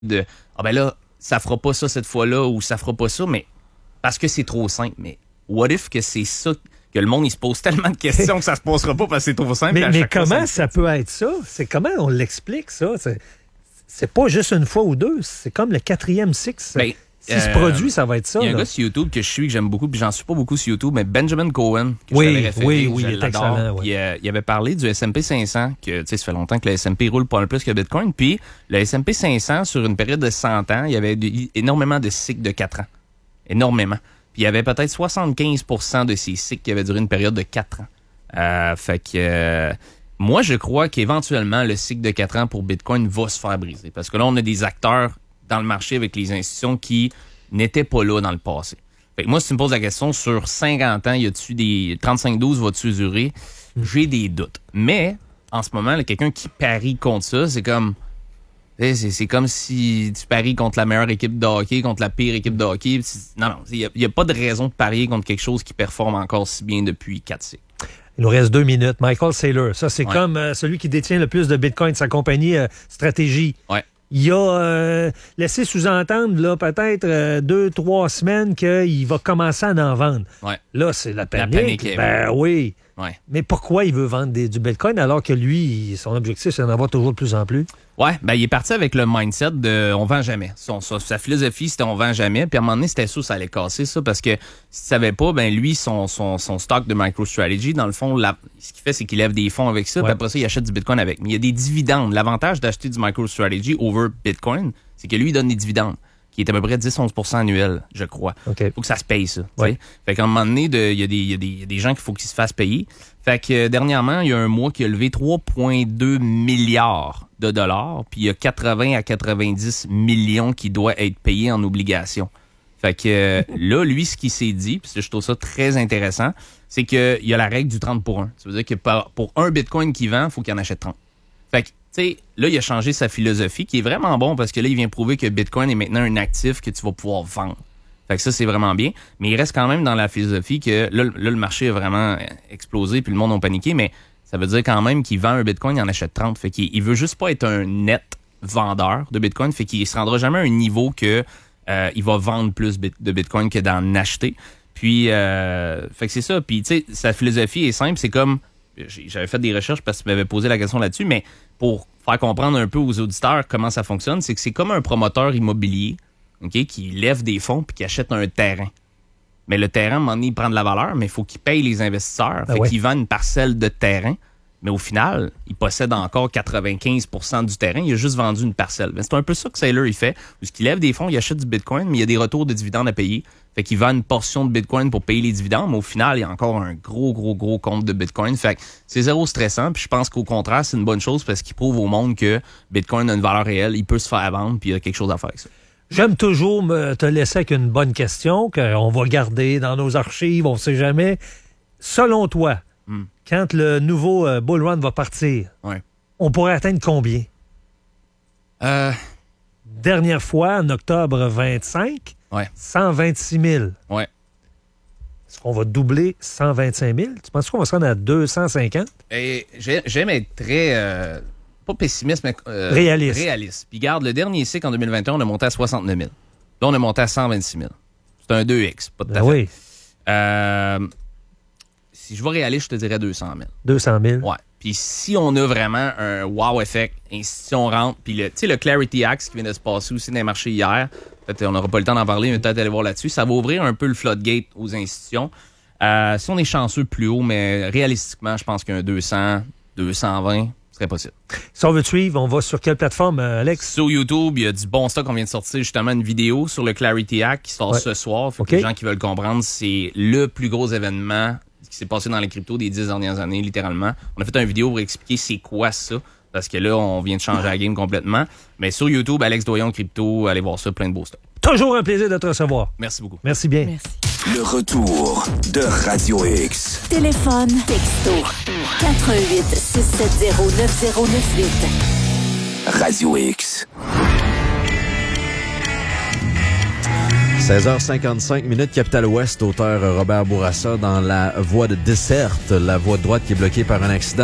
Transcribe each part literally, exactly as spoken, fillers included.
de ah ben là, ça fera pas ça cette fois-là ou ça fera pas ça, mais parce que c'est trop simple. Mais what if que c'est ça que le monde il se pose tellement de questions que ça se posera pas parce que c'est trop simple. Mais, mais comment fois, ça, ça peut être ça? C'est comment on l'explique, ça? C'est, c'est pas juste une fois ou deux, c'est comme le quatrième six. Ben, si euh, se produit, ça va être ça. Il y a là. un gars sur YouTube que je suis, que j'aime beaucoup, puis j'en suis pas beaucoup sur YouTube, mais Benjamin Cohen, que oui, je t'avais référé, oui, oui, je il est excellent. Oui. Puis, euh, il avait parlé du S and P cinq cents, que tu sais, ça fait longtemps que le S and P roule pas un plus que Bitcoin, puis le S and P cinq cents, sur une période de cent ans, il y avait de, énormément de cycles de quatre ans. Énormément. Puis il y avait peut-être soixante-quinze pour cent de ces cycles qui avaient duré une période de quatre ans. Euh, fait que euh, moi, je crois qu'éventuellement, le cycle de quatre ans pour Bitcoin va se faire briser. Parce que là, on a des acteurs dans le marché avec les institutions qui n'étaient pas là dans le passé. Fait que moi, si tu me poses la question, sur cinquante ans, y a-tu des trente-cinq douze, va-tu durer? J'ai des doutes. Mais, en ce moment, là, quelqu'un qui parie contre ça, c'est comme... C'est, c'est comme si tu paries contre la meilleure équipe de hockey, contre la pire équipe de hockey. Non, non, il n'y a, a pas de raison de parier contre quelque chose qui performe encore si bien depuis quatre cycles. Il nous reste deux minutes. Michael Saylor, ça c'est ouais. comme euh, celui qui détient le plus de Bitcoin de sa compagnie euh, Stratégie. Ouais. Il a euh, laissé sous-entendre là, peut-être euh, deux, trois semaines qu'il va commencer à en vendre. Ouais. Là, c'est la panique. La panique ben oui. Ouais. Mais pourquoi il veut vendre des, du Bitcoin alors que lui, son objectif, c'est d'en avoir toujours de plus en plus? Ouais, ben il est parti avec le mindset de on vend jamais. Son, son, sa philosophie, c'était on vend jamais. Puis à un moment donné, c'était ça, ça allait casser ça parce que si tu savais pas, ben lui, son, son, son stock de MicroStrategy, dans le fond, la, ce qu'il fait, c'est qu'il lève des fonds avec ça. Ouais. Puis après ça, il achète du Bitcoin avec. Mais il y a des dividendes. L'avantage d'acheter du MicroStrategy over Bitcoin, c'est que lui, il donne des dividendes qui est à peu près dix à onze pour cent annuel, je crois. Il okay. faut que ça se paye, ça. Ouais. Fait qu'à un moment donné, il y, y, y a des gens qu'il faut qu'ils se fassent payer. Fait que euh, dernièrement, il y a un mois qui a levé trois virgule deux milliards de dollars, puis il y a quatre-vingts à quatre-vingt-dix millions qui doivent être payés en obligations. Fait que euh, là, lui, ce qu'il s'est dit, puis je trouve ça très intéressant, c'est qu'il y a la règle du trente pour un. Ça veut dire que pour un Bitcoin qu'il vend, il faut qu'il en achète trente. Fait que, tu sais, là, il a changé sa philosophie, qui est vraiment bon, parce que là, il vient prouver que Bitcoin est maintenant un actif que tu vas pouvoir vendre. Fait que ça, c'est vraiment bien. Mais il reste quand même dans la philosophie que là, là le marché a vraiment explosé, puis le monde a paniqué, mais ça veut dire quand même qu'il vend un Bitcoin, il en achète trente. Fait qu'il il veut juste pas être un net vendeur de Bitcoin, fait qu'il se rendra jamais à un niveau que euh, il va vendre plus de Bitcoin que d'en acheter. Puis, euh, fait que c'est ça. Puis, tu sais, sa philosophie est simple, c'est comme... J'avais fait des recherches parce que tu m'avais posé la question là-dessus, mais pour faire comprendre un peu aux auditeurs comment ça fonctionne, c'est que c'est comme un promoteur immobilier, okay, qui lève des fonds puis qui achète un terrain. Mais le terrain, à un moment donné, il prend de la valeur, mais il faut qu'il paye les investisseurs. Ah fait ouais. qu'il vend une parcelle de terrain, mais au final, il possède encore quatre-vingt-quinze pour cent du terrain. Il a juste vendu une parcelle. Mais c'est un peu ça que Saylor il fait. Parce qu'il lève des fonds, il achète du Bitcoin, mais il y a des retours de dividendes à payer. Fait qu'il vend une portion de Bitcoin pour payer les dividendes, mais au final, il y a encore un gros, gros, gros compte de Bitcoin. Fait que c'est zéro stressant. Puis je pense qu'au contraire, c'est une bonne chose parce qu'il prouve au monde que Bitcoin a une valeur réelle, il peut se faire vendre, puis il y a quelque chose à faire avec ça. J'aime toujours me te laisser avec une bonne question qu'on va garder dans nos archives, on ne sait jamais. Selon toi, hmm. quand le nouveau euh, Bull Run va partir, ouais. on pourrait atteindre combien? Euh... Dernière fois, en octobre vingt-cinq, ouais. cent vingt-six mille. Ouais. Est-ce qu'on va doubler cent vingt-cinq mille? Tu penses qu'on va se rendre à deux cent cinquante? Et j'aime être très... Euh... Pas pessimiste, mais euh, réaliste. réaliste. Puis garde, le dernier cycle en deux mille vingt et un, on a monté à soixante-neuf mille. Là, on a monté à cent vingt-six mille. C'est un deux X, pas tout à ben fait. Oui. Euh, si je vais réaliste, je te dirais deux cent mille. deux cent mille? Ouais. Puis si on a vraiment un wow effect, institution rentre, puis le, tu sais, le Clarity Act qui vient de se passer aussi dans les marchés hier, peut-être on n'aura pas le temps d'en parler, mais peut-être aller voir là-dessus, ça va ouvrir un peu le floodgate aux institutions. Euh, si on est chanceux plus haut, mais réalistiquement, je pense qu'un deux cents, deux cent vingt... serait possible. Si on veut te suivre, on va sur quelle plateforme, Alex? Sur YouTube, il y a du bon stock. On vient de sortir justement une vidéo sur le Clarity Act qui sort ouais. ce soir. Fait okay. que les gens qui veulent comprendre, c'est le plus gros événement qui s'est passé dans les cryptos des dix dernières années, littéralement. On a fait une vidéo pour expliquer c'est quoi ça, parce que là, on vient de changer la game complètement. Mais sur YouTube, Alex Doyon Crypto, allez voir ça, plein de beaux stocks. Toujours un plaisir de te recevoir. Merci beaucoup. Merci bien. Merci. Le retour de Radio X. Téléphone, texto, quatre un huit, six sept zéro, neuf zéro neuf huit. Radio X. seize heures cinquante-cinq minutes, Capital Ouest, auteur Robert Bourassa dans La Voie de Desserte, la voie de droite qui est bloquée par un accident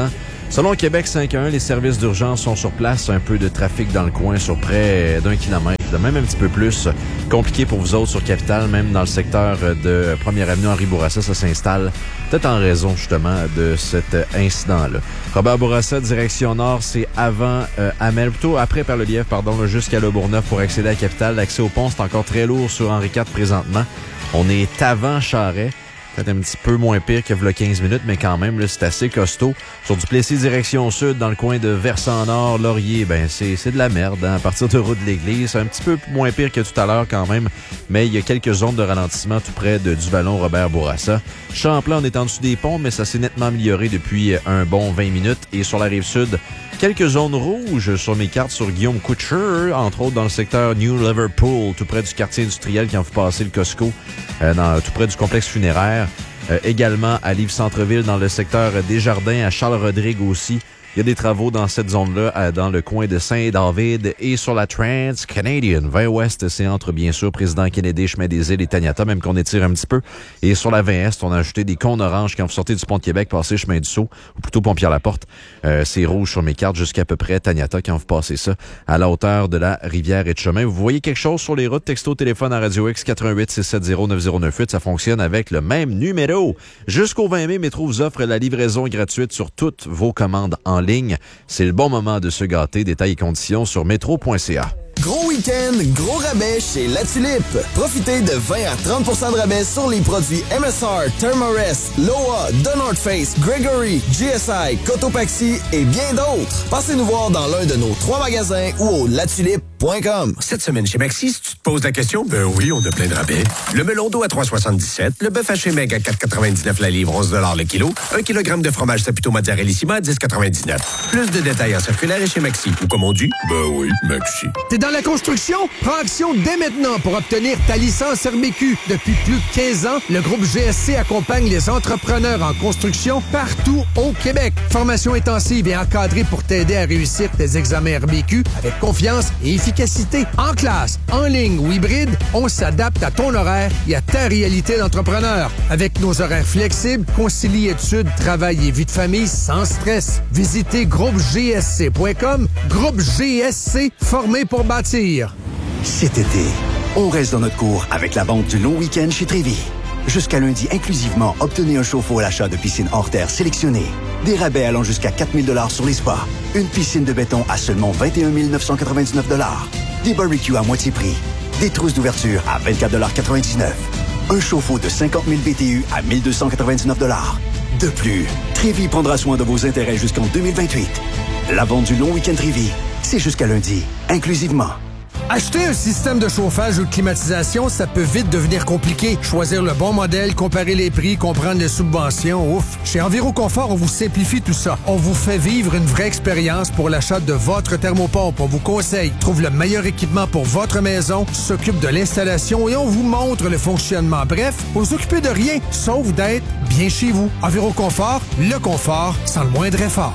Selon Québec cinq un, les services d'urgence sont sur place. Un peu de trafic dans le coin sur près d'un kilomètre, même un petit peu plus. Compliqué pour vous autres sur Capitale, même dans le secteur de première avenue Henri Bourassa, ça s'installe. Peut-être en raison, justement, de cet incident-là. Robert Bourassa, direction nord, c'est avant euh, Amel, plutôt après Parle-Lièvre, pardon, jusqu'à Le Bourgneuf pour accéder à Capitale. L'accès au pont, c'est encore très lourd sur Henri quatre présentement. On est avant Charret. Peut-être un petit peu moins pire que v'là quinze minutes, mais quand même, là, c'est assez costaud. Sur Duplessis, direction sud, dans le coin de Versant-Nord, Laurier, ben c'est, c'est de la merde. Hein? À partir de route de l'Église, c'est un petit peu moins pire que tout à l'heure quand même, mais il y a quelques zones de ralentissement tout près de Duvalon, Robert Bourassa. Champlain, on est en dessous des ponts, mais ça s'est nettement amélioré depuis un bon vingt minutes. Et sur la rive sud, quelques zones rouges sur mes cartes sur Guillaume Couture, entre autres dans le secteur New Liverpool, tout près du quartier industriel quand vous passez le Costco, euh, dans, tout près du complexe funéraire. Euh, également à Livre-Centreville, dans le secteur Desjardins, à Charles-Rodrigue aussi. Il y a des travaux dans cette zone-là, à, dans le coin de Saint-David et sur la Trans-Canadian. Vers ouest, c'est entre, bien sûr, Président Kennedy, Chemin des Îles et Taniata, même qu'on étire un petit peu. Et sur la vingt est, on a ajouté des cônes oranges quand vous sortez du pont de Québec, passez Chemin du Sceau, ou plutôt pont Pierre-Laporte. Euh, c'est rouge sur mes cartes jusqu'à peu près Taniata quand vous passez ça, à la hauteur de la rivière et de chemin. Vous voyez quelque chose sur les routes, texto, téléphone à Radio X quatre un huit six sept zéro neuf zéro neuf huit. Ça fonctionne avec le même numéro. Jusqu'au vingt mai, Métro vous offre la livraison gratuite sur toutes vos commandes en ligne. C'est le bon moment de se gâter. Détails et conditions sur métro point c a. Gros week-end, gros rabais chez La Tulipe. Profitez de vingt à trente pour cent de rabais sur les produits M S R, Thermarest, Loa, The North Face, Gregory, G S I, Cotopaxi et bien d'autres. Passez nous voir dans l'un de nos trois magasins ou au latulipe point com. Cette semaine chez Maxi, si tu te poses la question, ben oui, on a plein de rabais. Le melon d'eau à trois soixante-dix-sept, le bœuf haché meg à quatre quatre-vingt-dix-neuf la livre, onze dollars le kilo, un kilogramme de fromage Saputo Mozzarellissima à dix quatre-vingt-dix-neuf. Plus de détails en circulaire et chez Maxi. Ou comme on dit, ben oui, Maxi. T'es dans la construction? Prends action dès maintenant pour obtenir ta licence R B Q. Depuis plus de quinze ans, le groupe G S C accompagne les entrepreneurs en construction partout au Québec. Formation intensive et encadrée pour t'aider à réussir tes examens R B Q avec confiance et efficacité. En classe, en ligne ou hybride, on s'adapte à ton horaire et à ta réalité d'entrepreneur. Avec nos horaires flexibles, concilie études, travail et vie de famille sans stress. Visitez groupe g s c point com. Groupe G S C, formé pour bâtir. Cet été, on reste dans notre cours avec la vente du long week-end chez Trévis. Jusqu'à lundi inclusivement, obtenez un chauffe-eau à l'achat de piscine hors terre sélectionnée. Des rabais allant jusqu'à quatre mille dollars sur les spas. Une piscine de béton à seulement vingt et un mille neuf cent quatre-vingt-dix-neuf dollars. Des barbecues à moitié prix. Des trousses d'ouverture à vingt-quatre dollars quatre-vingt-dix-neuf. Un chauffe-eau de cinquante mille B T U à mille deux cent quatre-vingt-dix-neuf dollars. De plus, Trévis prendra soin de vos intérêts jusqu'en deux mille vingt-huit. La vente du long week-end Trévis, c'est jusqu'à lundi, inclusivement. Acheter un système de chauffage ou de climatisation, ça peut vite devenir compliqué. Choisir le bon modèle, comparer les prix, comprendre les subventions, ouf. Chez Enviroconfort, on vous simplifie tout ça. On vous fait vivre une vraie expérience pour l'achat de votre thermopompe. On vous conseille, trouve le meilleur équipement pour votre maison, s'occupe de l'installation et on vous montre le fonctionnement. Bref, vous vous occupez de rien, sauf d'être bien chez vous. Enviroconfort, le confort sans le moindre effort.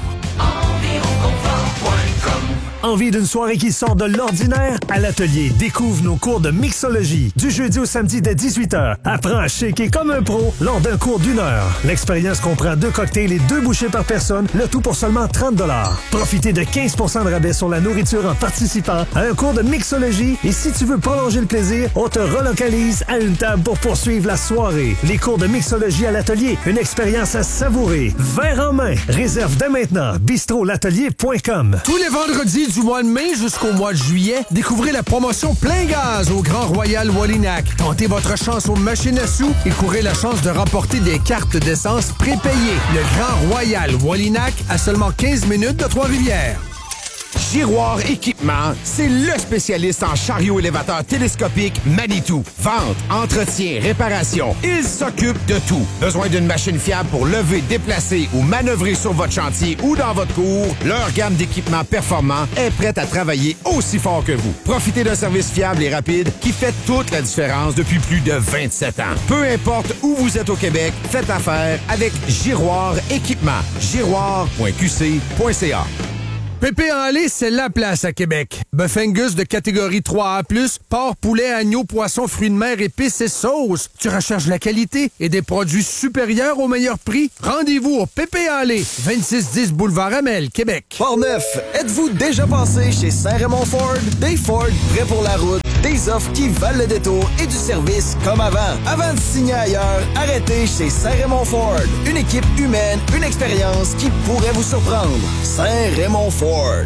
Envie d'une soirée qui sort de l'ordinaire? À l'atelier, découvre nos cours de mixologie. Du jeudi au samedi dès dix-huit heures. Apprends à shaker comme un pro lors d'un cours d'une heure. L'expérience comprend deux cocktails et deux bouchées par personne, le tout pour seulement trente dollars. Profitez de quinze pour cent de rabais sur la nourriture en participant à un cours de mixologie. Et si tu veux prolonger le plaisir, on te relocalise à une table pour poursuivre la soirée. Les cours de mixologie à l'atelier, une expérience à savourer. Verre en main. Réserve dès maintenant. bistrot l'atelier point com. Tous les vendredis du mois de mai jusqu'au mois de juillet, découvrez la promotion plein gaz au Grand Royal Wallinac. Tentez votre chance aux machines à sous et courez la chance de remporter des cartes d'essence prépayées. Le Grand Royal Wallinac à seulement quinze minutes de Trois-Rivières. Giroir Équipement, c'est le spécialiste en chariot élévateur télescopique Manitou. Vente, entretien, réparation, il s'occupe de tout. Besoin d'une machine fiable pour lever, déplacer ou manœuvrer sur votre chantier ou dans votre cour? Leur gamme d'équipements performants est prête à travailler aussi fort que vous. Profitez d'un service fiable et rapide qui fait toute la différence depuis plus de vingt-sept ans. Peu importe où vous êtes au Québec, faites affaire avec Giroir Équipement. giroir point q c point c a. Pépé en lait, c'est la place à Québec. Bœuf Angus de catégorie trois A plus, porc, poulet, agneau, poisson, fruits de mer, épices et sauces. Tu recherches la qualité et des produits supérieurs au meilleur prix? Rendez-vous au Pépé en lait, vingt-six dix Boulevard Amel, Québec. Port-Neuf, êtes-vous déjà passé chez Saint-Raymond Ford? Des Ford prêts pour la route, des offres qui valent le détour et du service comme avant. Avant de signer ailleurs, arrêtez chez Saint-Raymond Ford. Une équipe humaine, une expérience qui pourrait vous surprendre. Saint-Raymond Ford.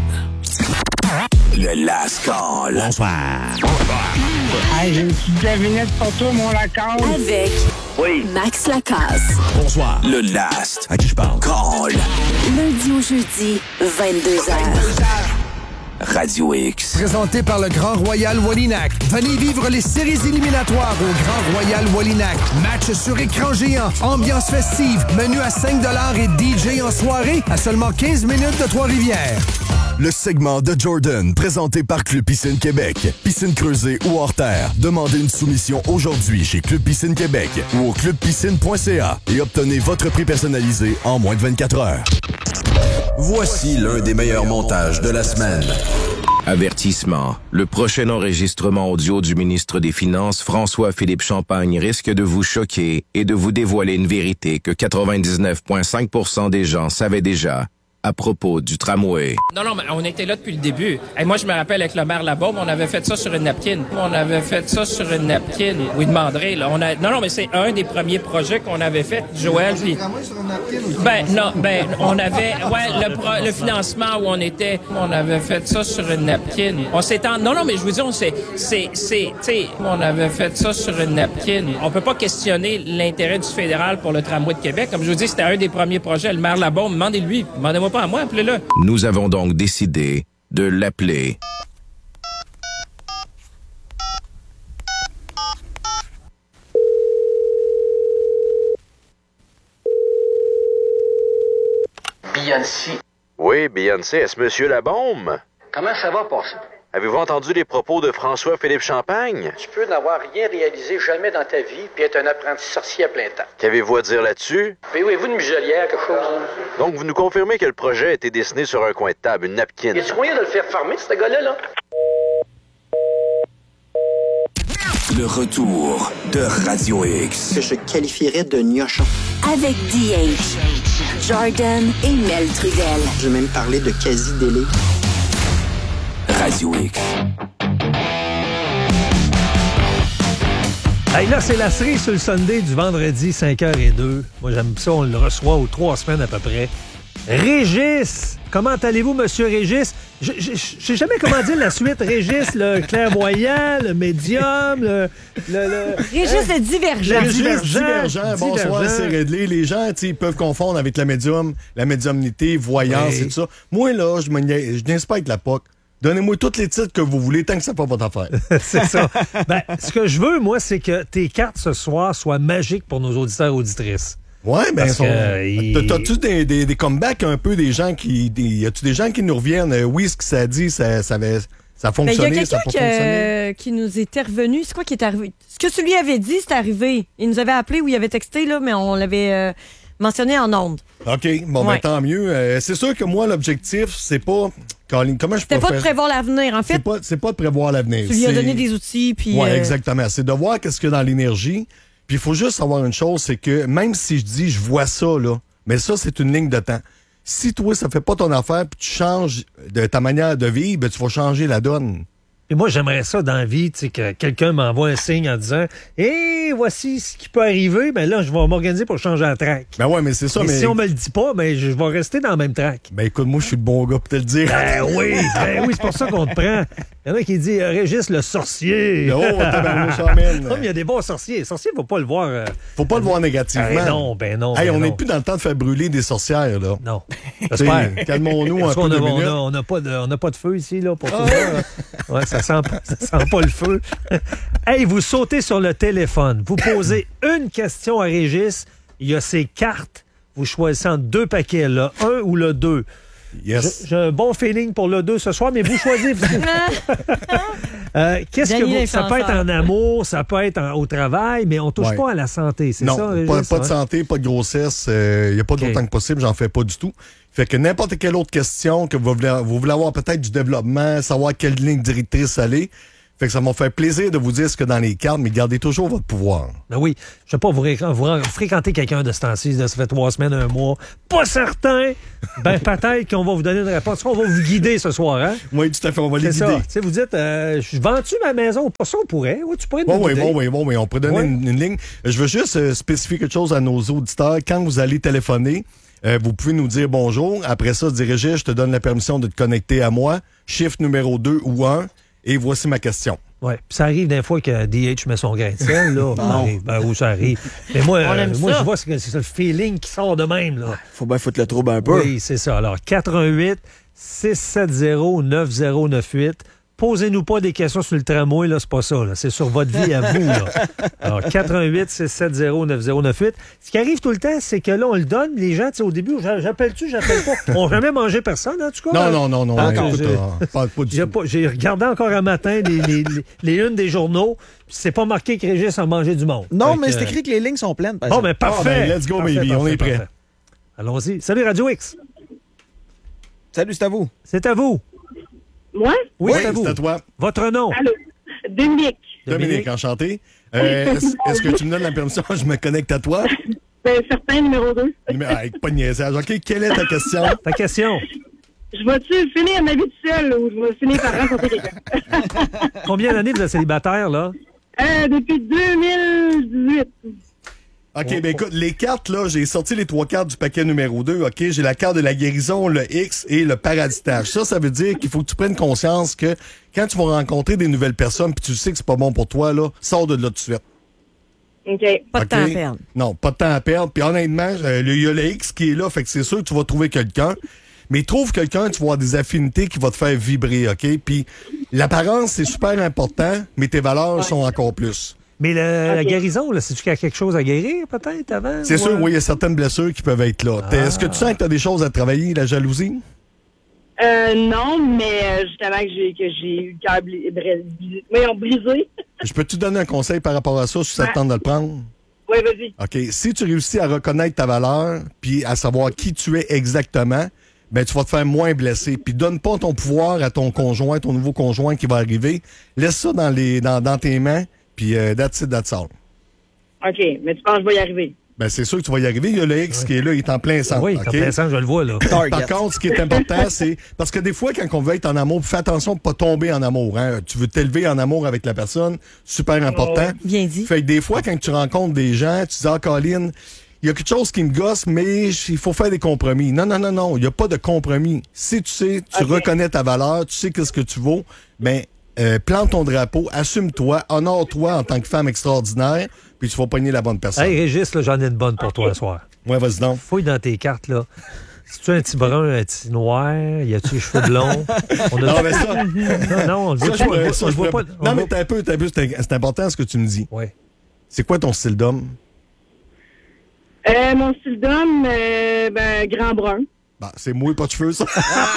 Le Last Call. Bonsoir. Hey, j'ai une petite devinette pour toi, mon Lacasse. Avec oui. Max Lacasse. Bonsoir. Le Last. À qui je parle? Call. Lundi au jeudi, vingt-deux heures. Radio X. Présenté par le Grand Royal Wallinac. Venez vivre les séries éliminatoires au Grand Royal Wallinac. Match sur écran géant, ambiance festive, menu à cinq dollars et D J en soirée à seulement quinze minutes de Trois-Rivières. Le segment de Jordan, présenté par Club Piscine Québec. Piscine creusée ou hors terre. Demandez une soumission aujourd'hui chez Club Piscine Québec ou au club piscine point c a et obtenez votre prix personnalisé en moins de vingt-quatre heures. Voici l'un des meilleurs montages de la semaine. Avertissement. Le prochain enregistrement audio du ministre des Finances, François-Philippe Champagne, risque de vous choquer et de vous dévoiler une vérité que quatre-vingt-dix-neuf virgule cinq pour cent des gens savaient déjà à propos du tramway. Non, non, mais on était là depuis le début. Et moi, je me rappelle avec le maire Labaume, on avait fait ça sur une napkin. On avait fait ça sur une napkin. Oui, demanderait, là. On a... Non, non, mais c'est un des premiers projets qu'on avait fait, Joël. Puis... Ben, non, ben, on avait... Ouais, le, pro... le financement où on était, on avait fait ça sur une napkin. On s'étend... Non, non, mais je vous dis, on s'est... C'est... C'est... Tu sais, on avait fait ça sur une napkin. On peut pas questionner l'intérêt du fédéral pour le tramway de Québec. Comme je vous dis, c'était un des premiers projets. Le maire Labaume, demandez-lui. Demandez-moi pas à moi, appelez-le. Nous avons donc décidé de l'appeler. Beyoncé. Oui, Beyoncé, est-ce Monsieur Labaume? Comment ça va passer? Avez-vous entendu les propos de François-Philippe Champagne? Tu peux n'avoir rien réalisé jamais dans ta vie puis être un apprenti sorcier à plein temps. Qu'avez-vous à dire là-dessus? Payez-vous une muselière, quelque chose? Hein? Donc, vous nous confirmez que le projet a été dessiné sur un coin de table, une napkin. Y a-tu moyen de le faire farmer, ce gars-là, là? Le retour de Radio X. Que je qualifierais de gnochon. Avec D H, Jordan et Mel Trudel. Je vais même parler de quasi-délai. Radio X. Hey, là, c'est la série sur le Sunday du vendredi, cinq heures zéro deux. Moi, j'aime ça, on le reçoit aux trois semaines à peu près. Régis! Comment allez-vous, Monsieur Régis? Je sais jamais comment dire la suite. Régis, le clairvoyant, le médium, le... le, le Régis, le divergent. Le divergent. divergent. Bonsoir, c'est réglé. Les gens, ils peuvent confondre avec la médium, la médiumnité, voyance oui. et tout ça. Moi, là, je ne niaise pas avec la P O C. Donnez-moi tous les titres que vous voulez tant que ça fait votre affaire. C'est ça. Ben, ce que je veux, moi, c'est que tes cartes ce soir soient magiques pour nos auditeurs et auditrices. Ouais, ben, sont... il... t'as-tu des, des, des comebacks un peu des gens qui. Des... Y a-tu des gens qui nous reviennent? Oui, ce que ça dit, ça, ça, avait... ça a fonctionné. Il y a quelqu'un qui, euh, qui nous était revenu. C'est quoi qui est arrivé? Ce que tu lui avais dit, c'est arrivé. Il nous avait appelé ou il avait texté, là, mais on l'avait euh, mentionné en ondes. OK, bon, ouais. ben, tant mieux. Euh, c'est sûr que moi, l'objectif, c'est pas. Colin, comment je C'était pas faire... de prévoir l'avenir, en fait. C'est pas, c'est pas de prévoir l'avenir. Tu lui as donné des outils, puis. Oui, euh... exactement. C'est de voir qu'est-ce qu'il y a dans l'énergie. Puis il faut juste savoir une chose, c'est que même si je dis je vois ça, là, mais ça, c'est une ligne de temps. Si toi, ça fait pas ton affaire, puis tu changes de ta manière de vivre, ben, tu vas changer la donne. Et moi, j'aimerais ça dans la vie, tu sais, que quelqu'un m'envoie un signe en disant « Hé, voici ce qui peut arriver, ben là, je vais m'organiser pour changer la track. » Ben ouais, mais c'est ça, mais... mais... si on me le dit pas, ben je vais rester dans la même track. Ben écoute, moi, je suis le bon gars pour te le dire. Ben oui, ben oui, c'est pour ça qu'on te prend. Il y en a qui dit euh, « Régis, le sorcier. » Oh, ben ça mène. Non, mais il y a des bons sorciers. Les sorciers, il ne faut pas le voir... Euh... Faut pas le voir négativement. Ben non, ben non. Hey, ben on n'est non. plus dans le temps de faire brûler des sorcières, là. Non. J'espère. Calmons-nous un peu on de a, minutes. On n'a on a pas, de, pas de feu ici, là, pour tout ça. Ouais, ça sent, ça sent pas le feu. Hey, vous sautez sur le téléphone. Vous posez une question à Régis. Il y a ses cartes. Vous choisissez entre deux paquets, là, un ou le deux. Yes. J'ai un bon feeling pour le deux ce soir, mais vous choisissez. euh, qu'est-ce Danny que vous, ça peut être l'influenceur. en amour, ça peut être en- au travail, mais on touche Ouais. pas à la santé, c'est non, ça? pas, Régis? pas de Ouais. santé, pas de grossesse. Il n'y a pas OK. d'autant que possible, j'en fais pas du tout. Fait que n'importe quelle autre question que vous voulez, vous voulez avoir peut-être du développement, savoir quelle ligne directrice aller. Fait que ça m'a fait plaisir de vous dire ce que dans les cartes, mais gardez toujours votre pouvoir. Ben oui, je sais pas, vous, ré- vous ré- fréquentez quelqu'un de ce temps-ci, là, ça fait trois semaines, un mois, pas certain, ben peut-être qu'on va vous donner une réponse. On va vous guider ce soir, hein? Oui, tout à fait, on va les C'est ça. guider. Tu sais, vous dites, euh, je vends-tu ma maison? Pas ça, on pourrait. Oui, tu pourrais nous Bon, oui, guider. bon, oui, bon, oui, on pourrait donner Ouais. une, une ligne. Je veux juste euh, spécifier quelque chose à nos auditeurs. Quand vous allez téléphoner, euh, vous pouvez nous dire bonjour. Après ça, diriger, je te donne la permission de te connecter à moi. Chiffre numéro deux ou un. Et voici ma question. Oui, puis ça arrive des fois que D H met son grain de sel, là. Ça arrive. Ben oui, ça arrive. Mais moi, On euh, aime moi ça. je vois que c'est le feeling qui sort de même, là. Faut bien foutre le trouble un peu. Oui, c'est ça. Alors, quatre un huit, six sept zéro, neuf zéro neuf huit. Posez-nous pas des questions sur le tramway, là, c'est pas ça, là. C'est sur votre vie à vous, là. Alors, quatre un huit, six sept zéro, neuf zéro neuf huit. Ce qui arrive tout le temps, c'est que là, on le donne, les gens, tu sais, au début, j'a- j'appelle-tu, j'appelle pas. On n'a jamais mangé personne, en tout cas. Non, hein? non, non, non. Ah, écoute, j'ai- euh, pas, pas du J'ai tout. pas- J'ai regardé encore un matin les, les, les, les unes des journaux, puis c'est pas marqué que Régis a mangé du monde. Non, Fait mais que, c'est écrit que les lignes sont pleines. par Bon, exemple. ben parfait. Ah, ben, let's go, Parfait, baby, on parfait, est prêt. parfait. Allons-y. Salut, Radio X. Salut, c'est à vous. C'est à vous. Moi? Oui, Oui, c'est à vous. c'est à toi. Votre nom? Allô? Dominique. Dominique, enchanté. Euh, est-ce, est-ce que tu me donnes la permission que je me connecte à toi? Ben, certain, numéro deux. Mais, ah, pas de niaisage. OK, quelle est ta question? Ta question? Je vais-tu finir ma vie toute seule ou je vais finir par rencontrer quelqu'un? Combien d'années vous êtes célibataire, là? Euh, depuis deux mille dix-huit. OK, ben écoute, les cartes, là, j'ai sorti les trois cartes du paquet numéro deux, OK? J'ai la carte de la guérison, le X et le paraditage. Ça, ça veut dire qu'il faut que tu prennes conscience que quand tu vas rencontrer des nouvelles personnes puis tu sais que c'est pas bon pour toi, là, sors de là tout de suite. OK. Pas de OK? temps à perdre. Non, pas de temps à perdre. Puis honnêtement, euh, il y a le X qui est là, fait que c'est sûr que tu vas trouver quelqu'un. Mais trouve quelqu'un, tu vas avoir des affinités qui vont te faire vibrer, OK? Puis l'apparence, c'est super important, mais tes valeurs sont encore plus. Mais le- la Ok. guérison, là, c'est-tu qu'il y a quelque chose à guérir, peut-être, avant? C'est ou, sûr, euh? oui, il y a certaines blessures qui peuvent être là. T'es- Est-ce que tu sens que tu as des choses à travailler, la jalousie? Euh, non, mais euh, justement que j'ai que j'ai eu le cœur bli- bri- bri- voyons, brisé. Je peux te donner un conseil par rapport à ça, si ça te tente de le prendre? Oui, vas-y. OK. Si tu réussis à reconnaître ta valeur, puis à savoir qui tu es exactement, ben tu vas te faire moins blesser. Puis donne pas ton pouvoir à ton conjoint, ton nouveau conjoint qui va arriver. Laisse ça dans les dans, dans tes mains, puis euh, that's it, that's all. OK, mais tu penses que je vais y arriver? Ben c'est sûr que tu vas y arriver. Il y a le X qui est là, il est en plein centre. Oui, il est en OK? plein centre, je le vois, là. Par contre, ce qui est important, c'est... Parce que des fois, quand on veut être en amour, fais attention de pas tomber en amour. Hein? Tu veux t'élever en amour avec la personne, super important. Bien dit. Fait que des fois, quand tu rencontres des gens, tu dis « Ah, Colin, il y a quelque chose qui me gosse, mais il faut faire des compromis. » Non, non, non, non, il n'y a pas de compromis. Si tu sais, tu Ok. reconnais ta valeur, tu sais qu'est-ce que tu vaux, ben euh, plante ton drapeau, assume-toi, honore-toi en tant que femme extraordinaire, puis tu vas pogner la bonne personne. Hey, Régis, là, j'en ai une bonne pour toi ce soir. Ouais, vas-y donc. Fouille dans tes cartes, là. Si tu as un petit brun, un petit noir, y a-tu les cheveux blonds? On a- Non, mais ça... Non, non, on le Ça, voit je pas. pourrais- on ça, le je voit pourrais- pas. Non, on mais voit- t'as un peu, t'as un peu, c'est c'est important ce que tu me dis. Oui. C'est quoi ton style d'homme? Euh, mon style d'homme, euh, ben, grand brun. Bah, c'est mouille, pas de cheveux, ça.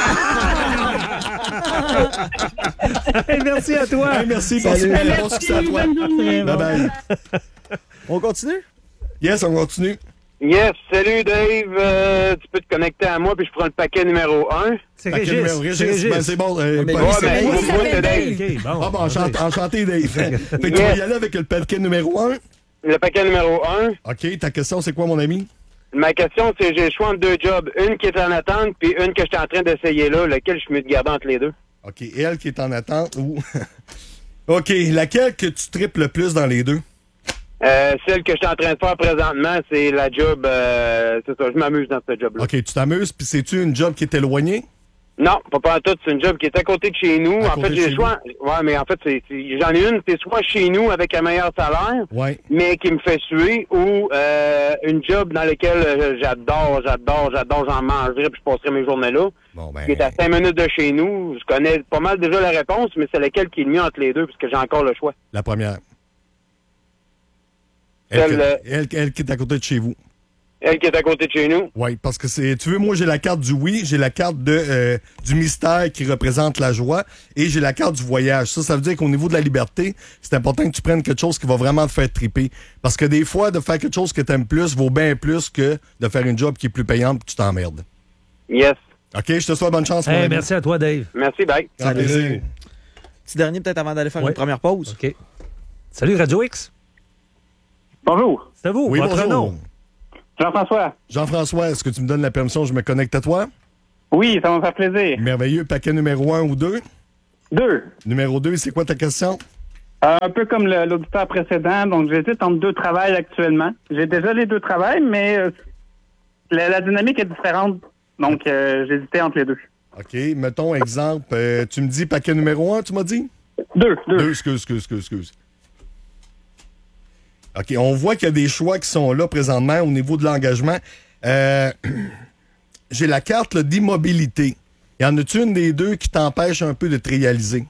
Hey, merci à toi. Hey, merci, Salut. merci. Merci, Bon succès à toi. bonne journée. Bye bye. On continue? Yes, on continue. Yes, salut Dave. Euh, tu peux te connecter à moi puis je prends le paquet numéro un. C'est Paquet Régis. numéro- C'est Régis, Régis. ben, c'est bon. euh, mais pas- lui, Ouais, c'est ben, bon. moi, moi, c'est Dave. OK, bon. Ah, bon, enchanté, enchanté, Dave. Fait que tu vas y aller avec le paquet numéro un. Le paquet numéro un. OK, ta question, c'est quoi, mon ami? Ma question, c'est j'ai le choix entre deux jobs. Une qui est en attente puis une que je suis en train d'essayer là. Lequel je suis mieux de garder entre les deux? OK, elle qui est en attente ou... OK, laquelle que tu tripes le plus dans les deux? Euh, celle que je suis en train de faire présentement, c'est la job... Euh, c'est ça, je m'amuse dans ce job-là. OK, tu t'amuses, puis c'est-tu une job qui est éloignée? Non, pas pas en tout. C'est une job qui est à côté de chez nous. À en côté fait, de j'ai chez le choix. Ouais, mais en fait, c'est, c'est- j'en ai une, c'est soit chez nous avec un meilleur salaire, Ouais. mais qui me fait suer, ou euh, une job dans laquelle euh, j'adore, j'adore, j'adore, j'en mangerai, puis je passerai mes journées là. Bon, ben... Qui est à cinq minutes de chez nous. Je connais pas mal déjà la réponse, mais c'est laquelle qui est le mieux entre les deux, puisque j'ai encore le choix. La première. Elle, Celle, que- euh, elle, elle qui est à côté de chez vous. Elle qui est à côté de chez nous. Oui, parce que c'est. Tu veux, moi, j'ai la carte du oui, j'ai la carte de euh, du mystère qui représente la joie et j'ai la carte du voyage. Ça, ça veut dire qu'au niveau de la liberté, c'est important que tu prennes quelque chose qui va vraiment te faire triper. Parce que des fois, de faire quelque chose que tu aimes plus vaut bien plus que de faire une job qui est plus payante et tu t'emmerdes. Yes. OK, je te souhaite bonne chance, hey, mon ami. Merci à toi, Dave. Merci, bye. Grand plaisir. Petit dernier, peut-être avant d'aller faire Oui. une première pause. OK. Salut, Radio X. Bonjour. C'est vous, Oui, votre bonjour. nom? Jean-François. Jean-François, est-ce que tu me donnes la permission, je me connecte à toi? Oui, ça va me faire plaisir. Merveilleux. Paquet numéro un ou deux? Deux. Numéro deux, c'est quoi ta question? Euh, un peu comme le- l'auditeur précédent, donc j'hésite entre deux travails actuellement. J'ai déjà les deux travails, mais euh, la, la dynamique est différente, donc euh, j'hésitais entre les deux. OK, mettons exemple, euh, tu me dis paquet numéro un, tu m'as dit? Deux, deux. Deux, excuse, excuse, excuse, excuse. OK, on voit qu'il y a des choix qui sont là présentement au niveau de l'engagement. Euh, j'ai la carte là, d'immobilité. Y en a-tu une des deux qui t'empêche un peu de te réaliser?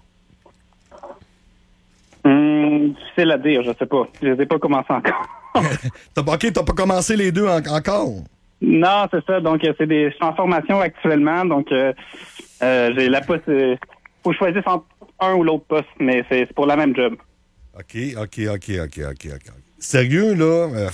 Hum, difficile à dire, je sais pas. Je les ai pas commencé encore. T'as, OK, t'as pas commencé les deux en- encore? Non, c'est ça. Donc, euh, c'est des, je suis en formation actuellement, donc euh, euh, j'ai la possibilité. Faut choisir entre un ou l'autre poste, mais c'est, c'est pour la même job. OK, OK, OK, OK, OK, OK. Sérieux, là? Euh,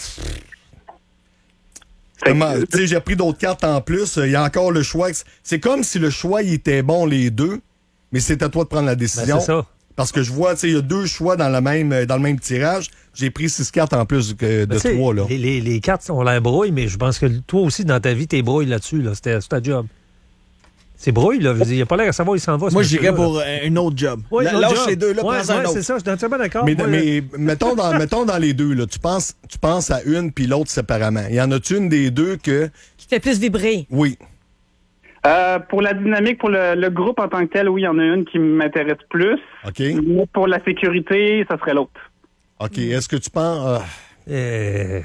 comment- tu sais, j'ai pris d'autres cartes en plus. Il y a encore le choix. C'est comme si le choix, il était bon, les deux, mais c'est à toi de prendre la décision. Ben, c'est ça. Parce que je vois, tu sais, il y a deux choix dans le même, dans le même tirage. J'ai pris six cartes en plus que de Ben, tu sais, trois, là. Les, les, les cartes ont l'air brouilles, mais je pense que toi aussi, dans ta vie, t'es brouille là-dessus. Là. C'était c'est ta job. C'est brouille, là. Je veux dire, il a pas l'air à savoir où il s'en va. ce Moi, j'irais monsieur-là, pour là. euh, une autre job. Ouais, La- une autre Lâche job. les deux, là, Ouais, prends un ouais, autre. c'est ça, je suis entièrement d'accord. Mais, Moi, mais mettons, dans, mettons dans les deux, là, tu penses, tu penses à une puis l'autre séparément. Y en a-tu une des deux que... Qui fait plus vibrer. Oui. Euh, pour la dynamique, pour le, le groupe en tant que tel, oui, il y en a une qui m'intéresse plus. OK. Mais pour la sécurité, ça serait l'autre. OK. Est-ce que tu penses... euh, Euh,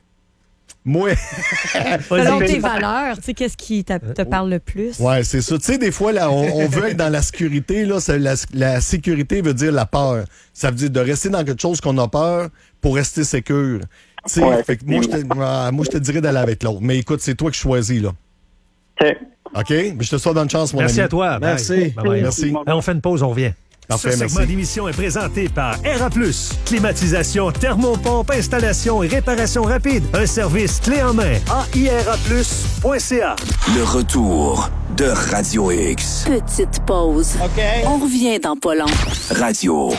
Moi... Selon tes valeurs, tu sais, qu'est-ce qui t'a- te parle le plus? Ouais, c'est ça. Tu sais, des fois, là, on, on veut être dans la sécurité. Là, ça- la, la sécurité veut dire la peur. Ça veut dire de rester dans quelque chose qu'on a peur pour rester sécure. Tu sais, Ouais, fait que moi, je te, ah, moi, je te dirais d'aller avec l'autre. Mais écoute, c'est toi qui choisis, là. OK. OK? Mais je te souhaite bonne chance, mon Merci ami. à toi. Bye. Merci. Bye bye. Merci. Ben, on fait une pause, on revient. Parfait, Ce merci. segment d'émission est présenté par R A plus. Climatisation, thermopompe, installation et réparation rapide. Un service clé en main. A I R A plus point C A. Le retour de Radio X. Petite pause. OK. On revient dans pas long. Radio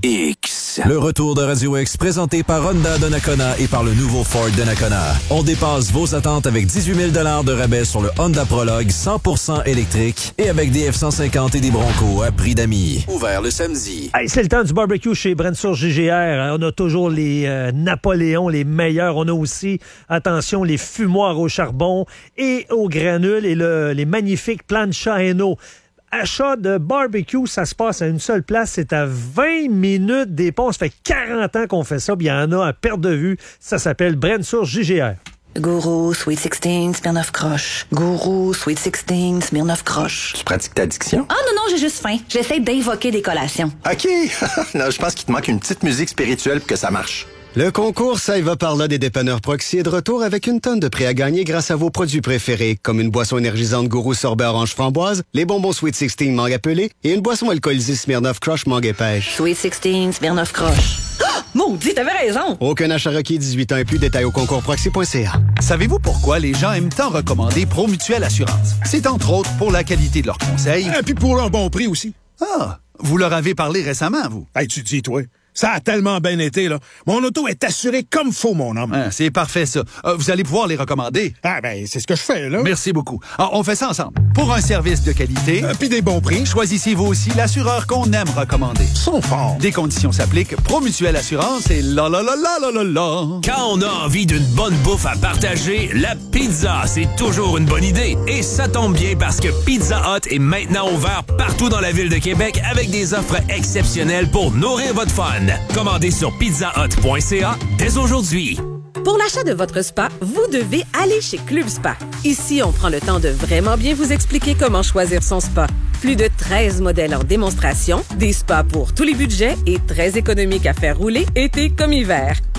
X. Le retour de Radio X présenté par Honda de Nakona et par le nouveau Ford de Nakona. On dépasse vos attentes avec dix-huit mille dollars de rabais sur le Honda Prologue cent pour cent électrique et avec des F cent cinquante et des Bronco à prix d'amis. Ouvert le samedi. Hey, c'est le temps du barbecue chez Brensour G G R. On a toujours les euh, Napoléons, les meilleurs. On a aussi, attention, les fumoirs au charbon et au granule et le, les magnifiques plancha Hainaut. Achat de barbecue, ça se passe à une seule place. C'est à vingt minutes des ponts. Ça fait quarante ans qu'on fait ça. Puis il y en a à perte de vue. Ça s'appelle Brensour G G R. Gourou, Sweet sixteen, Smirnoff Croche. Gourou, Sweet sixteen, Smirnoff Croche. Tu pratiques ta diction? Ah non, non, j'ai juste faim. J'essaie d'invoquer des collations. OK. Là, je pense qu'il te manque une petite musique spirituelle pour que ça marche. Le concours Ça y va par là des dépanneurs Proxy est de retour avec une tonne de prix à gagner grâce à vos produits préférés, comme une boisson énergisante Gourou sorbet orange framboise, les bonbons Sweet sixteen mangue appelée et une boisson alcoolisée Smirnoff Crush mangue et pêche. Sweet sixteen, Smirnoff Croche. Ah! Maudit, t'avais raison! Aucun achat requis, dix-huit ans et plus, détails au concours proxy point c a. Savez-vous pourquoi les gens aiment tant recommander Promutuelle Assurance? C'est entre autres pour la qualité de leurs conseils. Et puis pour un bon prix aussi. Ah, vous leur avez parlé récemment, vous? Hey, tu dis, toi. Ça a tellement bien été, là. Mon auto est assurée comme faux, mon homme. Ah, c'est parfait, ça. Euh, vous allez pouvoir les recommander. Ah, ben, c'est ce que je fais, là. Merci beaucoup. Ah, on fait ça ensemble. Pour un service de qualité... Euh, Puis des bons prix. Choisissez vous aussi l'assureur qu'on aime recommander. Ils sont forts. Des conditions s'appliquent. Promutuelle Assurance et la la la la la la la. Quand on a envie d'une bonne bouffe à partager, la pizza, c'est toujours une bonne idée. Et ça tombe bien parce que Pizza Hut est maintenant ouvert partout dans la ville de Québec avec des offres exceptionnelles pour nourrir votre fun. Commandez sur pizza hut point c a dès aujourd'hui. Pour l'achat de votre spa, vous devez aller chez Club Spa. Ici, on prend le temps de vraiment bien vous expliquer comment choisir son spa. Plus de treize modèles en démonstration, des spas pour tous les budgets et très économiques à faire rouler été comme hiver.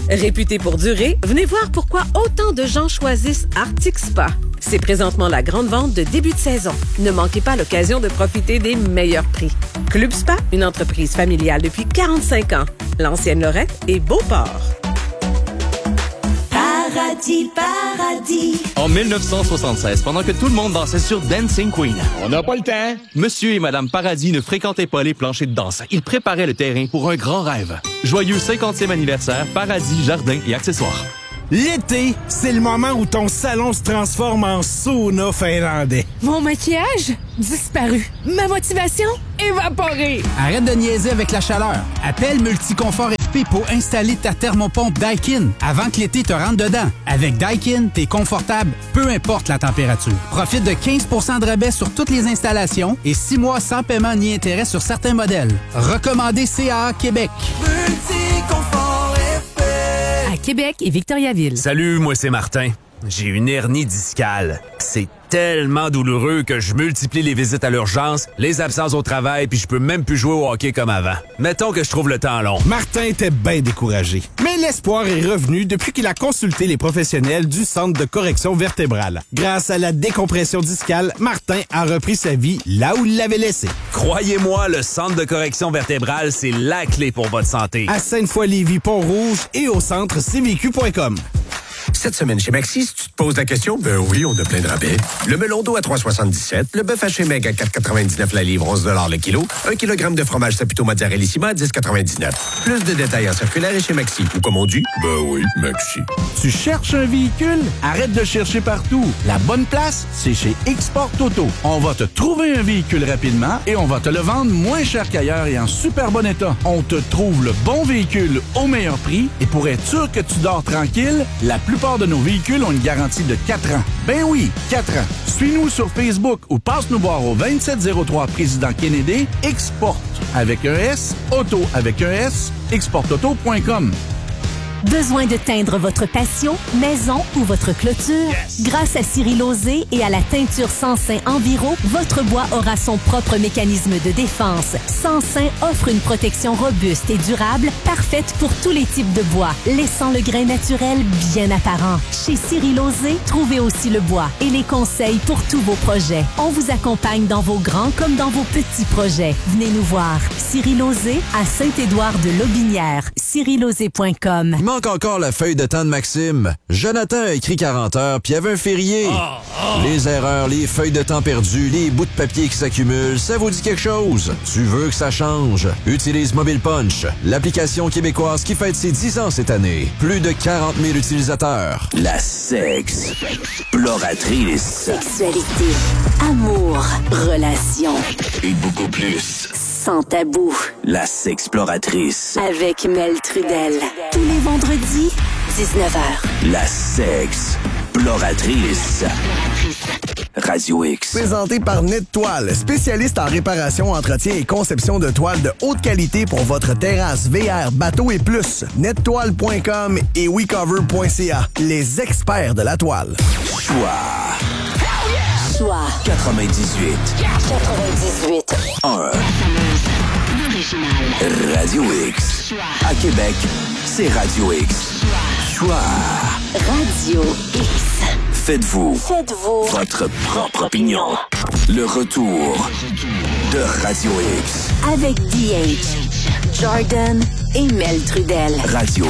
Réputé pour durer, venez voir pourquoi autant de gens choisissent Arctic Spa. C'est présentement la grande vente de début de saison. Ne manquez pas l'occasion de profiter des meilleurs prix. Club Spa, une entreprise familiale depuis quarante-cinq ans. L'ancienne Lorette et Beauport. Paradis, paradis. En dix-neuf cent soixante-seize, pendant que tout le monde dansait sur Dancing Queen. On n'a pas le temps. Monsieur et Madame Paradis ne fréquentaient pas les planchers de danse. Ils préparaient le terrain pour un grand rêve. Joyeux cinquantième anniversaire, Paradis, jardin et accessoires. L'été, c'est le moment où ton salon se transforme en sauna finlandais. Mon maquillage disparu. Ma motivation évaporée. Arrête de niaiser avec la chaleur. Appelle Multiconfort F P pour installer ta thermopompe Daikin avant que l'été te rentre dedans. Avec Daikin, t'es confortable, peu importe la température. Profite de quinze pour cent de rabais sur toutes les installations et six mois sans paiement ni intérêt sur certains modèles. Recommandé C A A Québec. Multiconfort F P. À Québec et Victoriaville. Salut, moi c'est Martin. J'ai une hernie discale. C'est tellement douloureux que je multiplie les visites à l'urgence, les absences au travail, puis je peux même plus jouer au hockey comme avant. Mettons que je trouve le temps long. Martin était bien découragé. Mais l'espoir est revenu depuis qu'il a consulté les professionnels du Centre de correction vertébrale. Grâce à la décompression discale, Martin a repris sa vie là où il l'avait laissée. Croyez-moi, le Centre de correction vertébrale, c'est la clé pour votre santé. À Sainte-Foy-Lévis, Pont-Rouge et au centre c v q point com. Cette semaine chez Maxi, si tu te poses la question, ben oui, on a plein de rabais. Le melon d'eau à trois soixante-dix-sept, le bœuf haché maigre à quatre quatre-vingt-dix-neuf la livre, onze le kilo, un kilogramme de fromage Saputo Mozzarellissima à dix quatre-vingt-dix-neuf. Plus de détails en circulaire et chez Maxi. Ou comme on dit, ben oui, Maxi. Tu cherches un véhicule? Arrête de chercher partout. La bonne place, c'est chez Export Auto. On va te trouver un véhicule rapidement et on va te le vendre moins cher qu'ailleurs et en super bon état. On te trouve le bon véhicule au meilleur prix et pour être sûr que tu dors tranquille, la plupart de nos véhicules ont une garantie de quatre ans. Ben oui, quatre ans. Suis-nous sur Facebook ou passe nous voir au vingt-sept zéro trois Président Kennedy. Export avec un S, auto avec un S, export auto point com. Besoin de teindre votre patio, maison ou votre clôture? Yes. Grâce à Cyril Lauzé et à la teinture Sansin Enviro, votre bois aura son propre mécanisme de défense. Sansin offre une protection robuste et durable, parfaite pour tous les types de bois, laissant le grain naturel bien apparent. Chez Cyril Lauzé, trouvez aussi le bois et les conseils pour tous vos projets. On vous accompagne dans vos grands comme dans vos petits projets. Venez nous voir. Cyril Lauzé à Saint-Édouard-de-Lobinière. cyril lauzé point com. Il manque encore la feuille de temps de Maxime. Jonathan a écrit quarante heures, puis il y avait un férié. Oh, oh. Les erreurs, les feuilles de temps perdues, les bouts de papier qui s'accumulent, ça vous dit quelque chose? Tu veux que ça change? Utilise Mobile Punch, l'application québécoise qui fête ses dix ans cette année. Plus de quarante mille utilisateurs. La sex-exploratrice. Sexualité, amour, relations. Et beaucoup plus. Sans tabou. La sexploratrice. Avec Mel Trudel. Tous les vendredis, dix-neuf heures. La sexploratrice. Radio X. Présenté par Net-Toile, spécialiste en réparation, entretien et conception de toiles de haute qualité pour votre terrasse, V R, bateau et plus. net toile point com et wecover point c a. Les experts de la toile. Choix. Choix. quatre-vingt-dix-huit. quatre-vingt-dix-huit. un. Radio X. À Québec, c'est Radio X. Choix. Radio X. Faites-vous. Faites-vous. Votre propre opinion. Le retour de Radio X. Avec D H, Jordan et Mel Trudel. Radio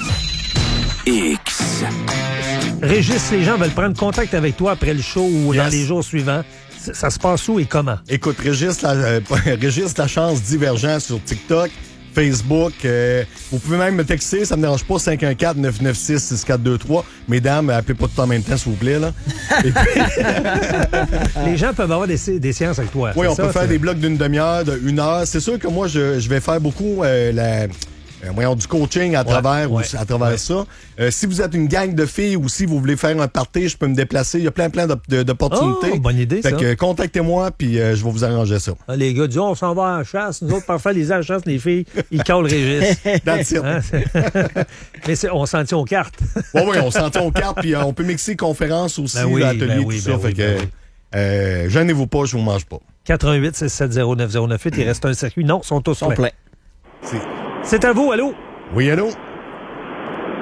X. Régis, les gens veulent prendre contact avec toi après le show ou yes. dans les jours suivants. Ça, ça se passe où et comment? Écoute, Régis, la, euh, Régis, la chance divergent sur TikTok, Facebook. Euh, vous pouvez même me texter, ça me dérange pas, cinq un quatre, neuf neuf six, six quatre deux trois. Mesdames, appelez pas tout en même temps, s'il vous plaît. Là. Et puis... Les gens peuvent avoir des, des séances avec toi. Oui, on ça, peut faire c'est... des blocs d'une demi-heure, d'une heure. C'est sûr que moi, je, je vais faire beaucoup euh, la... Euh, voyons, du coaching à travers, ouais, ou, à travers ouais. ça. Euh, si vous êtes une gang de filles ou si vous voulez faire un party, je peux me déplacer. Il y a plein, plein d'opportunités. Oh, bonne idée, fait ça. que euh, contactez-moi, puis euh, je vais vous arranger ça. Ah, les gars disent, on s'en va à la chasse. Nous autres, parfois, les à la chasse, les filles, ils collent Régis. That's it. Hein, mais c'est, on s'en tient aux cartes. Oui, oui, on s'en tient aux cartes, puis euh, on peut mixer conférences aussi, ben oui, atelier, ben oui, tout ben ça. Oui, fait ben que, oui. euh, gênez-vous pas, je vous mange pas. quatre-vingt-huit six sept zéro neuf zéro neuf huit, il reste un circuit. Non, ils sont tous pleins. pleins. C'est... c'est à vous, allô? Oui, allô?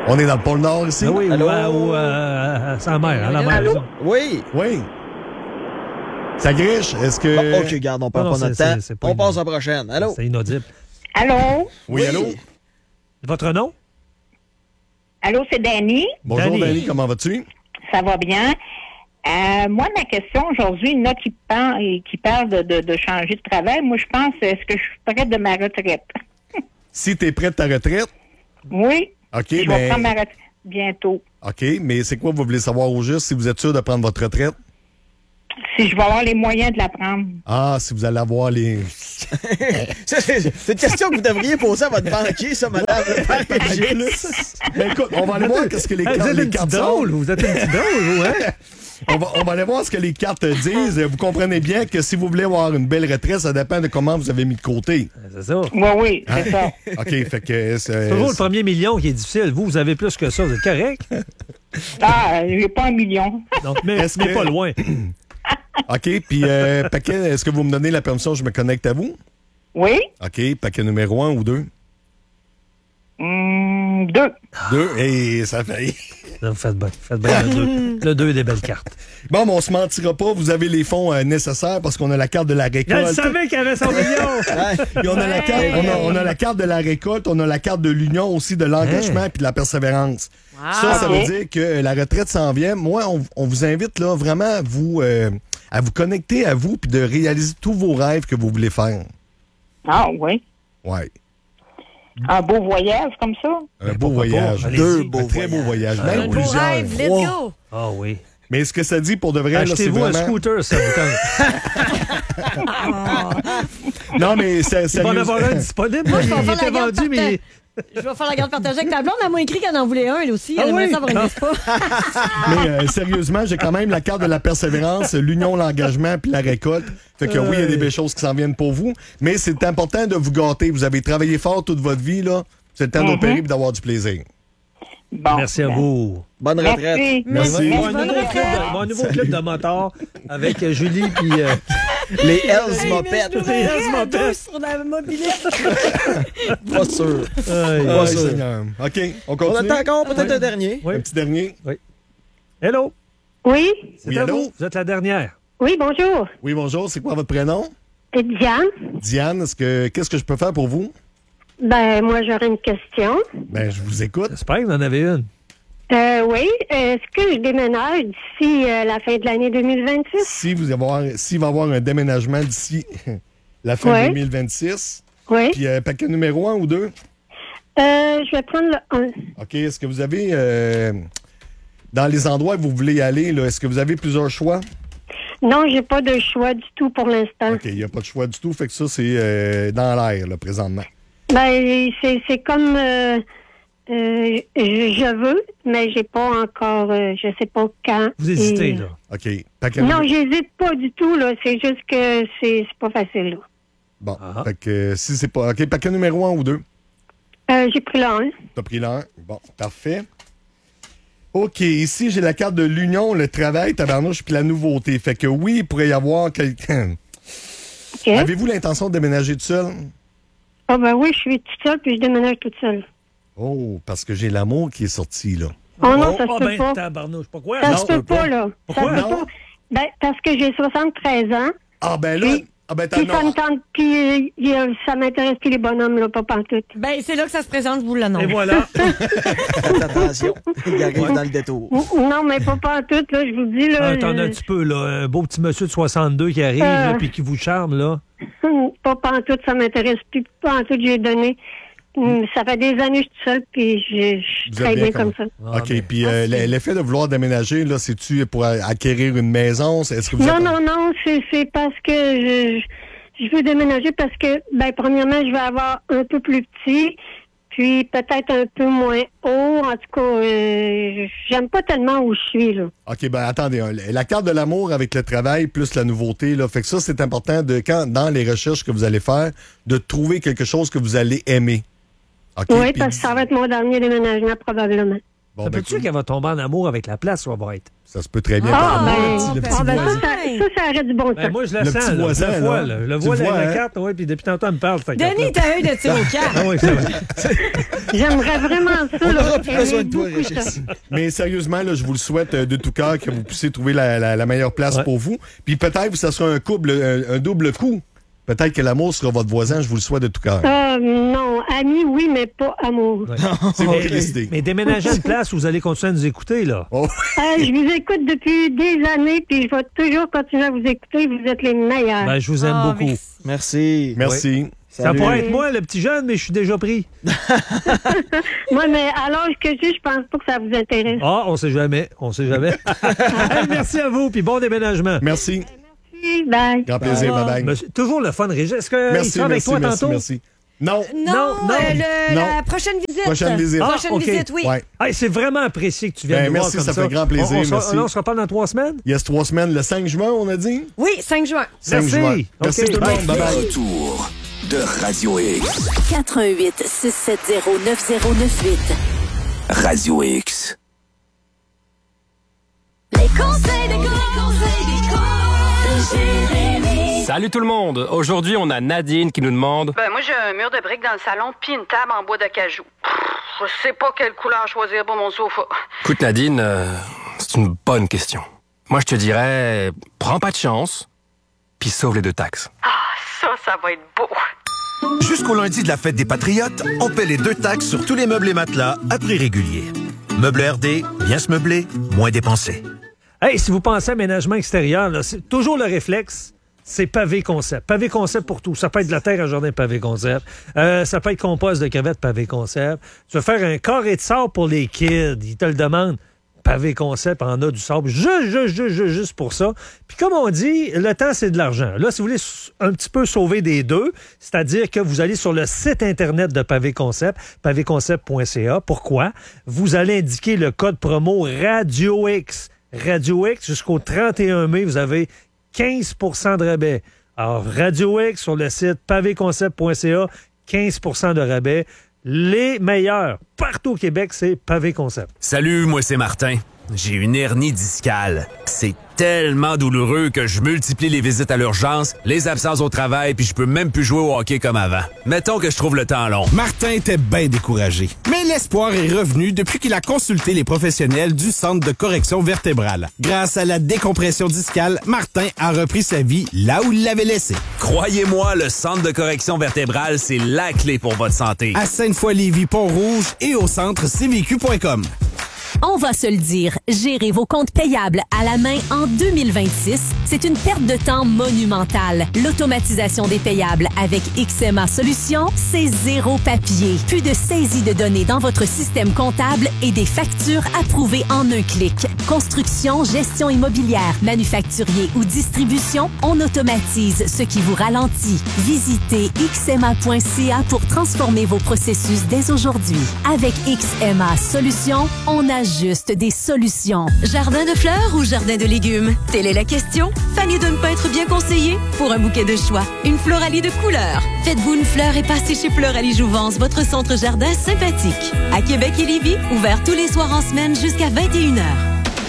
On est dans le pôle Nord ici? Ah oui, Allô? ou, à- ou à sa mère, à la mère. ça. Oui. Oui. Ça griche. Est-ce que... Bon, OK, garde, on perd Non, pas non, notre c'est- temps. c'est- c'est pas On une- passe à la prochaine. Allô? C'est inaudible. Allô? Oui, allô? Votre nom? Allô, c'est Danny. Bonjour, Danny. Danny, comment vas-tu? Ça va bien? Euh, moi, ma question aujourd'hui, il y en a qui, pen- qui parlent de, de, de changer de travail. Moi, je pense, est-ce que je suis prête de ma retraite? Si tu es prête à ta retraite? Oui. OK, Je vais mais... prendre ma retraite bientôt. OK, mais c'est quoi vous voulez savoir au juste si vous êtes sûr de prendre votre retraite? Si je vais avoir les moyens de la prendre. Ah, si vous allez avoir les... Ça, c'est c'est une question que vous devriez poser à votre banquier, ça, madame. Ben écoute, on va aller voir qu'est-ce que les, Hey, cartes- vous êtes les une cartes petite sont. drôle, vous êtes une petite drôle, vous, hein? On va, on va aller voir ce que les cartes disent. Vous comprenez bien que si vous voulez avoir une belle retraite, ça dépend de comment vous avez mis de côté. C'est ça. Oui, oui, c'est ça. OK, fait que... C'est toujours le premier million qui est difficile. Vous, vous avez plus que ça. Vous êtes correct? Ah, j'ai pas un million. Donc, mais, Est-ce mais que- pas loin. OK, puis euh, paquet, est-ce que vous me donnez la permission que je me connecte à vous? Oui? OK, paquet numéro un ou deux? Hum, deux. Deux, et ça fait... Vous faites bien. Faites bien le deux. Le deux est des belles cartes. Bon, mais on se mentira pas, vous avez les fonds euh, nécessaires parce qu'on a la carte de la récolte. Je savais qu'il y avait son million! Puis on a, la carte, on, a, on a la carte de la récolte, on a la carte de l'union aussi, de l'engagement puis de la persévérance. Ça, ça veut dire que la retraite s'en vient. Moi, on, on vous invite là vraiment à vous, euh, à vous connecter à vous puis de réaliser tous vos rêves que vous voulez faire. Ah, oui. Ouais. Un beau voyage comme ça? Un beau voyage. Allez-y. Deux beaux Un très beau voyage. Même Un beau plusieurs. rêve, let's Trois. go! Ah oui. Mais ce que ça dit pour de vrai, là, c'est Achetez-vous vraiment... un scooter, ça vous tente. Non, mais c'est Il va en avoir un disponible. Moi, il je vais il faire la était garde vendu, mais... Je vais faire la garde partagée avec ta blonde. Elle m'a écrit qu'elle en voulait un, elle aussi. Elle Ah aimerait oui? ça avoir une Vespa. Mais euh, sérieusement, j'ai quand même la carte de la persévérance, l'union, l'engagement puis la récolte. Fait que oui, il y a des belles choses qui s'en viennent pour vous. Mais c'est important de vous gâter. Vous avez travaillé fort toute votre vie, là. C'est le temps Mhm. d'opérer et d'avoir du plaisir. Bon, Merci à ben, vous. Bonne Merci. retraite. Merci. Bon, un nouveau club de, un nouveau club de motards avec euh, Julie puis euh, Les Hells Mopettes. les Hells Mopettes. Sur la mobilette. Pas sûr. Aïe, Pas Ouais, sûr. Seigneur. OK, on On continue. attend encore peut-être un dernier. Oui. Un petit dernier. Hello, Oui? c'est Oui, à allô? vous. Vous êtes la dernière. Oui, bonjour. Oui, bonjour. C'est quoi votre prénom? C'est Diane. Diane, est-ce que, qu'est-ce que je peux faire pour vous? Ben, moi, j'aurais une question. Ben, je vous écoute. J'espère que vous en avez une. Euh, oui. Est-ce que je déménage d'ici euh, la fin de l'année deux mille vingt-six? Si vous avoir, s'il va y avoir un déménagement d'ici la fin Ouais. deux mille vingt-six, Oui. puis euh, paquet numéro un ou deux? Euh, je vais prendre le un. OK. Est-ce que vous avez, euh, dans les endroits où vous voulez aller, là, est-ce que vous avez plusieurs choix? Non, j'ai pas de choix du tout pour l'instant. OK, il n'y a pas de choix du tout. Fait que ça, c'est euh, dans l'air, là, présentement. Ben, c'est, c'est comme euh, euh, je, je veux, mais j'ai pas encore, euh, je sais pas quand. Vous hésitez, Et- là. OK. Paquet Non, numéro- j'hésite pas du tout, là. C'est juste que c'est, c'est pas facile, là. Bon. Ah. Fait que euh, si c'est pas. OK, paquet numéro un ou deux? Euh, j'ai pris le un. T'as pris l'un? Bon, parfait. OK, ici, j'ai la carte de l'union, le travail, tabarnouche, puis la nouveauté. Fait que oui, il pourrait y avoir quelqu'un. OK. Avez-vous l'intention de déménager tout seul? Ah, ben oui, je suis toute seule, puis je déménage toute seule. Oh, parce que j'ai l'amour qui est sorti, là. Oh non, ça se Ah peut ben, pas. tabarnouche. Pourquoi? Ça Non, se peut pas, là. Pourquoi? Ça se peut Non. pas. Ben, parce que j'ai soixante-treize ans. Ah, ben là. Puis- Ah, ben t'as Puis ça non. me tente, puis euh, y a- ça m'intéresse plus les bonhommes, là, pas pantoute. Ben, c'est là que ça se présente, je vous l'annonce. Et voilà. Faites attention. Il arrive dans le détour. Non, mais pas pantoute, là, je vous dis, là. Ah, Attendez un euh, petit peu, là. Un beau petit monsieur de soixante-deux qui arrive, Euh. là, puis qui vous charme, là. Pas pantoute, ça m'intéresse plus. Pantoute, j'ai donné. Hum, Ça fait des années que je suis toute seule, puis je je suis Vous êtes très bien bien comme ça. Ah, OK, ben, puis euh, l- l'effet de vouloir déménager, là, c'est-tu pour a- acquérir une maison? Est-ce que vous Non, êtes- non, non, c'est c'est parce que je, je veux déménager parce que, ben, premièrement, je vais avoir un peu plus petit, puis peut-être un peu moins haut. En tout cas, euh, j'aime pas tellement où je suis, là. OK, ben attendez, hein, la carte de l'amour avec le travail plus la nouveauté, là, fait que ça, c'est important de quand dans les recherches que vous allez faire, de trouver quelque chose que vous allez aimer. OK? Oui, Puis parce que ça va être mon dernier déménagement, probablement. Bon, ça ben, peut-tu qu'elle va tomber en amour avec la place où elle va être? Ça se peut très bien. Ah, par ben, le petit ah, ben, voisin. ça, ça, ça, ça arrête du bon Ben, sens. moi, je la Le sens. petit là. voisin, je le vois, là. là. Je le Tu vois le la, vois, la hein? carte, oui, puis depuis tantôt, elle me parle. cette Denis, carte-là. t'as eu de tir au camp. Ah oui, c'est vrai. J'aimerais vraiment ça. On là. n'aura plus besoin de toi, J'aimerais beaucoup Régis. ça. Mais sérieusement, là, je vous le souhaite euh, de tout cœur que vous puissiez trouver la, la- la meilleure place Ouais. pour vous. Puis peut-être que ça sera un couple, un, un double coup. Peut-être que l'amour sera votre voisin, je vous le souhaite de tout cœur. Euh, non, ami, oui, mais pas amour. Ouais. C'est Mais- votre décidé. Mais déménagez à une place où vous allez continuer à nous écouter, là. Oh. Euh, je vous écoute depuis des années, puis je vais toujours continuer à vous écouter. Vous êtes les meilleurs. Ben, je vous aime Ah, beaucoup. Merci. Merci. Ça Salut. pourrait être moi, le petit jeune, mais je suis déjà pris. Moi, mais à l'âge que j'ai, je pense pas que ça vous intéresse. Ah, on sait jamais. On sait jamais. Hey, merci à vous, puis bon déménagement. Merci. Merci, bye. Grand plaisir, bye bye. Monsieur, toujours le fun, Régis. Est-ce qu'il Merci, sera avec merci, toi merci, tantôt? merci. Non. Non, Non, non. euh, le- Non. la prochaine visite. Prochaine visite. Ah, Prochaine ok. visite, oui. Ouais. Hey, c'est vraiment apprécié que tu viennes Ben, nous merci, voir comme ça ça. fait grand plaisir, On, on sera- merci. là, on se reparle dans trois semaines? Il y a trois semaines, le cinq juin, on a dit? Oui, cinq juin. cinq Merci. juin. Merci Ok, tout le bye. monde. Bye bye. Retour de Radio X. quatre un huit, six sept zéro, neuf zéro neuf huit. Radio X. Les conseils de Jérémy. Salut tout le monde! Aujourd'hui, on a Nadine qui nous demande... Ben, moi, j'ai un mur de briques dans le salon, puis une table en bois d'acajou. Pff, Je sais pas quelle couleur choisir pour mon sofa. Écoute Nadine, euh, c'est une bonne question. Moi, je te dirais, prends pas de chance, puis sauve les deux taxes. Ah, ça, ça va être beau. Jusqu'au lundi de la fête des Patriotes, on paie les deux taxes sur tous les meubles et matelas à prix régulier. Meubles R D, bien se meubler, moins dépenser. Hey, si vous pensez à aménagement extérieur, là, c'est toujours le réflexe, c'est pavé concept. Pavé concept pour tout. Ça peut être de la terre à jardin, pavé concept. Euh, ça peut être compost de crevettes, pavé concept. Tu veux faire un carré de sable pour les kids, ils te le demandent. Pavé concept en a du sable, juste, juste, juste, juste, juste pour ça. Puis comme on dit, le temps, c'est de l'argent. Là, si vous voulez un petit peu sauver des deux, c'est-à-dire que vous allez sur le site Internet de Pavé Concept, pavé concept point c a. Pourquoi? Vous allez indiquer le code promo Radio X. Radio X, jusqu'au trente et un mai, vous avez quinze pour cent de rabais. Alors, Radio X sur le site pavé concept point c a, quinze pour cent de rabais. Les meilleurs partout au Québec, c'est Pavé Concept. Salut, moi c'est Martin. J'ai une hernie discale. C'est tellement douloureux que je multiplie les visites à l'urgence, les absences au travail, puis je peux même plus jouer au hockey comme avant. Mettons que je trouve le temps long. Martin était bien découragé. Mais l'espoir est revenu depuis qu'il a consulté les professionnels du Centre de correction vertébrale. Grâce à la décompression discale, Martin a repris sa vie là où il l'avait laissée. Croyez-moi, le Centre de correction vertébrale, c'est la clé pour votre santé. À Sainte-Foy-Lévis, Pont-Rouge et au centre c v q point com. On va se le dire, gérer vos comptes payables à la main en deux mille vingt-six, c'est une perte de temps monumentale. L'automatisation des payables avec X M A Solutions, c'est zéro papier. Plus de saisie de données dans votre système comptable et des factures approuvées en un clic. Construction, gestion immobilière, manufacturier ou distribution, on automatise ce qui vous ralentit. Visitez x m a point c a pour transformer vos processus dès aujourd'hui. Avec X M A Solutions, on a juste des solutions. Jardin de fleurs ou jardin de légumes? Telle est la question. Fanny de ne pas être bien conseillé? Pour un bouquet de choix, une Floralie de couleurs. Faites-vous une fleur et passez chez Floralie Jouvence, votre centre jardin sympathique. À Québec et Lévis, ouvert tous les soirs en semaine jusqu'à vingt et une heures.